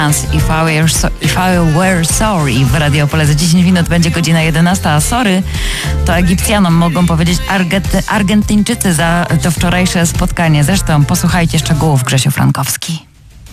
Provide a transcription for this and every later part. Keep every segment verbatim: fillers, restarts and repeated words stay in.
Dance If I Were, so, If I Were Sorry w Radio Opole. Za dziesięć minut będzie godzina jedenasta, a sorry to Egipcjanom mogą powiedzieć Argety, Argentyńczycy za to wczorajsze spotkanie. Zresztą posłuchajcie szczegółów, Grzesiu Frankowski.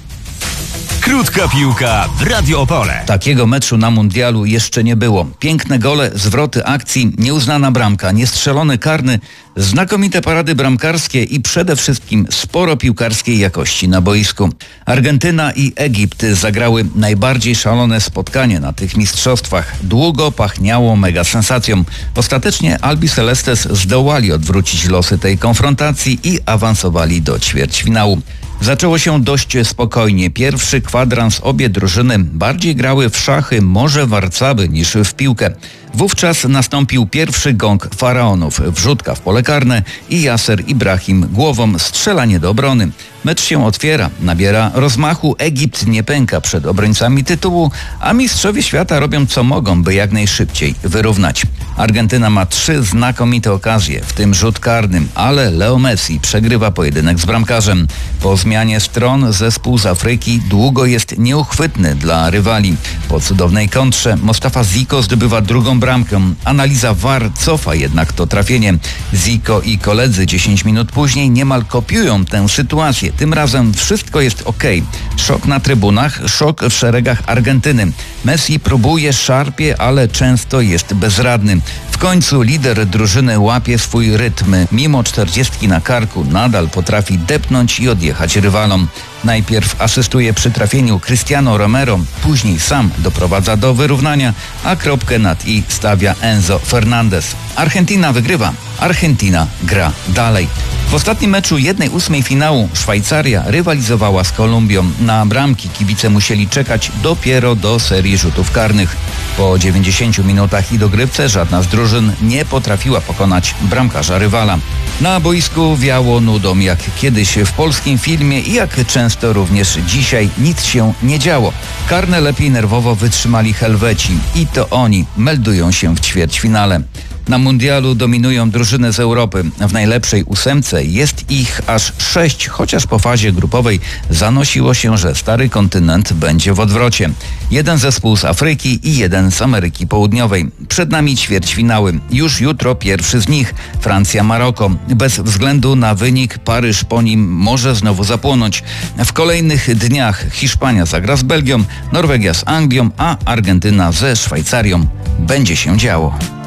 Krótka piłka w Radio Opole. Takiego meczu na mundialu jeszcze nie było. Piękne gole, zwroty akcji, nieuznana bramka, niestrzelony karny, znakomite parady bramkarskie i przede wszystkim sporo piłkarskiej jakości na boisku. Argentyna i Egipt zagrały najbardziej szalone spotkanie na tych mistrzostwach. Długo pachniało mega sensacją. Ostatecznie Albi Celestes zdołali odwrócić losy tej konfrontacji i awansowali do ćwierćfinału. Zaczęło się dość spokojnie. Pierwszy kwadrans obie drużyny bardziej grały w szachy, może warcaby niż w piłkę. Wówczas nastąpił pierwszy gong faraonów. Wrzutka w pole karne i Yasser Ibrahim głową strzelanie do obrony. Mecz się otwiera, nabiera rozmachu, Egipt nie pęka przed obrońcami tytułu, a mistrzowie świata robią co mogą, by jak najszybciej wyrównać. Argentyna ma trzy znakomite okazje, w tym rzut karnym, ale Leo Messi przegrywa pojedynek z bramkarzem. Po zmianie stron zespół z Afryki długo jest nieuchwytny dla rywali. Po cudownej kontrze Mostafa Zico zdobywa drugą bramkę. Analiza V A R cofa jednak to trafienie. Zico i koledzy dziesięć minut później niemal kopiują tę sytuację. Tym razem wszystko jest ok. Szok na trybunach, szok w szeregach Argentyny. Messi próbuje, szarpie, ale często jest bezradny. W końcu lider drużyny łapie swój rytm. Mimo czterdziestki na karku nadal potrafi depnąć i odjechać rywalom. Najpierw asystuje przy trafieniu Cristiano Romero, później sam doprowadza do wyrównania, a kropkę nad i stawia Enzo Fernandez. Argentyna wygrywa. Argentyna gra dalej. W ostatnim meczu jednej ósmej finału Szwajcaria rywalizowała z Kolumbią. Na bramki kibice musieli czekać dopiero do serii rzutów karnych. Po dziewięćdziesięciu minutach i dogrywce żadna z drużyn nie potrafiła pokonać bramkarza rywala. Na boisku wiało nudą jak kiedyś w polskim filmie i jak często również dzisiaj nic się nie działo. Karne lepiej nerwowo wytrzymali Helweci i to oni meldują się w ćwierćfinale. Na mundialu dominują drużyny z Europy. W najlepszej ósemce jest ich aż sześć, chociaż po fazie grupowej zanosiło się, że stary kontynent będzie w odwrocie. Jeden zespół z Afryki i jeden z Ameryki Południowej. Przed nami ćwierćfinały. Już jutro pierwszy z nich. Francja-Maroko. Bez względu na wynik Paryż po nim może znowu zapłonąć. W kolejnych dniach Hiszpania zagra z Belgią, Norwegia z Anglią, a Argentyna ze Szwajcarią. Będzie się działo.